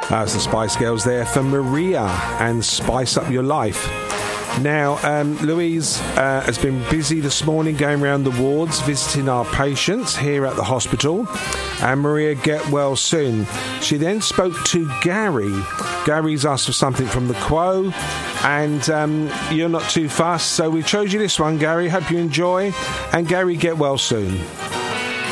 That's the Spice Girls there for Maria and Spice Up Your Life. Now, Louise has been busy this morning going around the wards visiting our patients here at the hospital, and Maria, get well soon. She then spoke to Gary. Gary's asked for something from the Quo, and you're not too fast, so we chose you this one, Gary. Hope you enjoy, and Gary, get well soon.